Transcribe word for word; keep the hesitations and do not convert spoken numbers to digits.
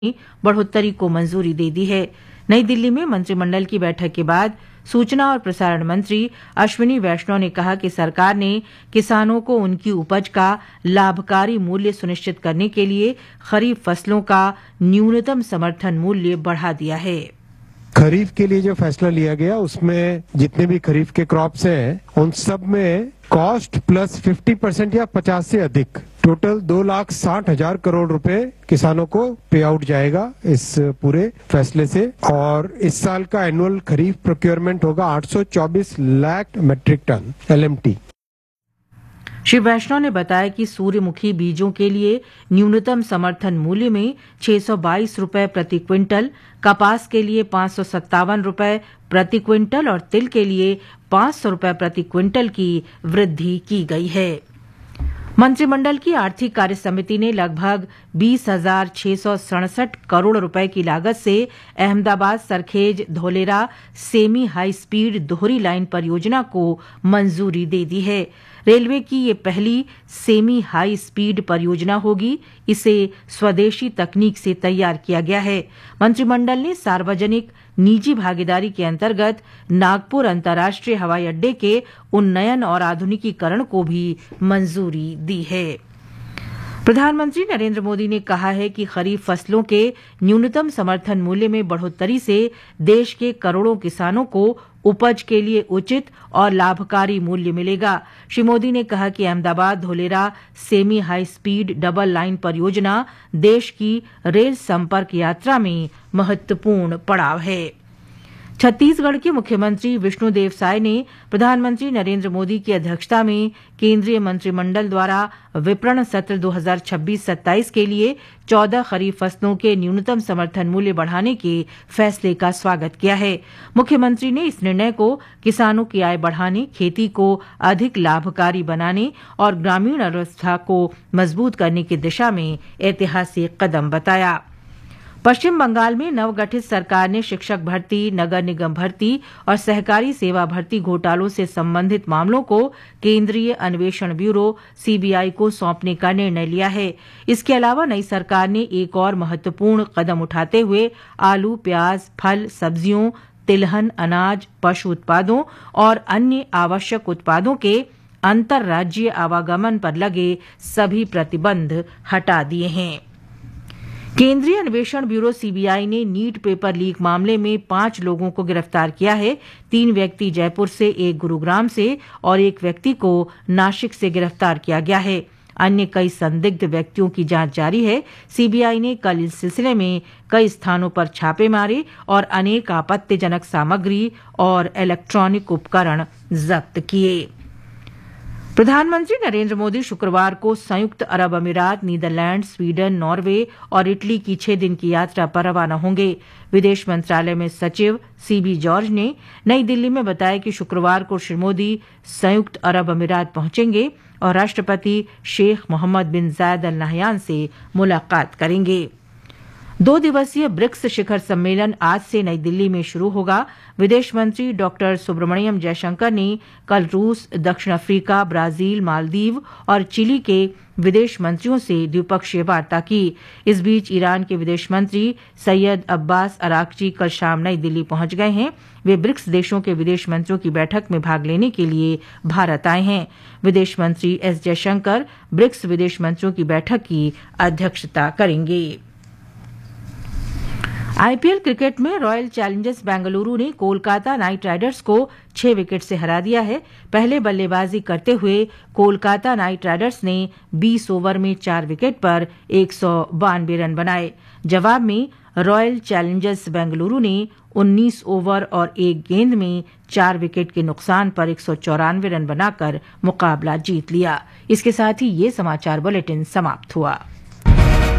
बढ़ोतरी को मंजूरी दे दी है। नई दिल्ली में मंत्रिमंडल की बैठक के बाद सूचना और प्रसारण मंत्री अश्विनी वैष्णव ने कहा कि सरकार ने किसानों को उनकी उपज का लाभकारी मूल्य सुनिश्चित करने के लिए खरीफ फसलों का न्यूनतम समर्थन मूल्य बढ़ा दिया है। खरीफ के लिए जो फैसला लिया गया उसमें जितने भी खरीफ के क्रॉप्स हैं उन सब में कॉस्ट प्लस पचास परसेंट या पचास से अधिक टोटल दो लाख साठ हजार करोड़ रुपए किसानों को पे आउट जाएगा इस पूरे फैसले से। और इस साल का एनुअल खरीफ प्रोक्योरमेंट होगा आठ सौ चौबीस lakh matric ton L M T. Shri वैष्णव ने बताया कि सूर्यमुखी बीजों के लिए न्यूनतम समर्थन मूल्य में छह सौ बाईस रुपए प्रति क्विंटल, कपास के लिए पांच सौ सत्तावन रुपए प्रति क्विंटल और तिल के लिए पांच सौ रुपए प्रति क्विंटल की वृद्धि की गई है। मंत्रिमंडल की आर्थिक कार्य समिति ने लगभग बीस हजार छह सौ सड़सठ करोड़ रुपए की लागत से Ahmedabad Sarkhej Dholera semi high speed दोहरी लाइन परियोजना को मंजूरी दे दी है। रेलवे की ये पहली सेमी हाई स्पीड परियोजना होगी। इसे स्वदेशी तकनीक से तैयार किया गया है। मंत्रिमंडल ने सार्वजनिक निजी भागीदारी के अंतर्गत नागपुर अंतर्राष्ट्रीय हवाई अड्डे के उन्नयन और आधुनिकीकरण को भी मंजूरी दी है। प्रधानमंत्री नरेंद्र मोदी ने कहा है कि खरीफ फसलों के न्यूनतम समर्थन मूल्य में बढ़ोतरी से देश के करोड़ों किसानों को उपज के लिए उचित और लाभकारी मूल्य मिलेगा। श्री मोदी ने कहा कि Ahmedabad Dholera semi high speed double line परियोजना देश की रेल संपर्क यात्रा में महत्वपूर्ण पड़ाव है। छत्तीसगढ़ के मुख्यमंत्री विष्णुदेव साय ने प्रधानमंत्री नरेंद्र मोदी की अध्यक्षता में केंद्रीय मंत्रिमंडल द्वारा विपणन सत्र दो हज़ार छब्बीस सत्ताईस के लिए चौदह खरीफ फसलों के न्यूनतम समर्थन मूल्य बढ़ाने के फैसले का स्वागत किया है। मुख्यमंत्री ने इस निर्णय को किसानों की आय बढ़ाने, खेती को अधिक लाभकारी बनाने और ग्रामीण अर्थव्यवस्था को मजबूत करने की दिशा में ऐतिहासिक कदम बताया। पश्चिम बंगाल में नवगठित सरकार ने शिक्षक भर्ती, नगर निगम भर्ती और सहकारी सेवा भर्ती घोटालों से संबंधित मामलों को केंद्रीय अन्वेषण ब्यूरो सी बी आई को सौंपने का निर्णय लिया है। इसके अलावा नई सरकार ने एक और महत्वपूर्ण कदम उठाते हुए आलू, प्याज, फल, सब्जियों, तिलहन, अनाज, पशु उत्पादों और अन्य आवश्यक उत्पादों के अंतर्राज्यीय आवागमन पर लगे सभी प्रतिबंध हटा दिए हैं। केंद्रीय अन्वेषण ब्यूरो सी बी आई ने नीट पेपर लीक मामले में पांच लोगों को गिरफ्तार किया है। तीन व्यक्ति जयपुर से, एक गुरुग्राम से और एक व्यक्ति को नासिक से गिरफ्तार किया गया है। अन्य कई संदिग्ध व्यक्तियों की जांच जारी है। सी बी आई ने कल इस सिलसिले में कई स्थानों पर छापे मारे और अनेक आपत्तिजनक सामग्री और इलेक्ट्रॉनिक उपकरण जब्त किए। प्रधानमंत्री नरेंद्र मोदी शुक्रवार को संयुक्त अरब अमीरात, नीदरलैंड, स्वीडन, नॉर्वे और इटली की छह दिन की यात्रा पर रवाना होंगे। विदेश मंत्रालय में सचिव सी बी जॉर्ज ने नई दिल्ली में बताया कि शुक्रवार को श्री मोदी संयुक्त अरब अमीरात पहुंचेंगे और राष्ट्रपति शेख मोहम्मद बिन जायद अल नहयान से मुलाकात करेंगे। दो दिवसीय ब्रिक्स शिखर सम्मेलन आज से नई दिल्ली में शुरू होगा। विदेश मंत्री डॉक्टर सुब्रमण्यम जयशंकर ने कल रूस, दक्षिण अफ्रीका, ब्राजील, मालदीव और चिली के विदेश मंत्रियों से द्विपक्षीय वार्ता की। इस बीच ईरान के विदेश मंत्री सैयद अब्बास अराक्ची कल शाम नई दिल्ली पहुंच गए हैं। वे ब्रिक्स देशों के विदेश मंत्रियों की बैठक में भाग लेने के लिए भारत आए हैं। विदेश मंत्री एस जयशंकर ब्रिक्स विदेश मंत्रियों की बैठक की अध्यक्षता करेंगे। आई पी एल क्रिकेट में रॉयल चैलेंजर्स बेंगलुरु ने कोलकाता नाइट राइडर्स को छह विकेट से हरा दिया है। पहले बल्लेबाजी करते हुए कोलकाता नाइट राइडर्स ने बीस ओवर में चार विकेट पर एक सौ बानवे रन बनाए। जवाब में रॉयल चैलेंजर्स बेंगलुरु ने उन्नीस ओवर और एक गेंद में चार विकेट के नुकसान पर एक सौ चौरानवे रन बनाकर मुकाबला जीत लिया। इसके साथ ही ये समाचार बुलेटिन समाप्त हुआ।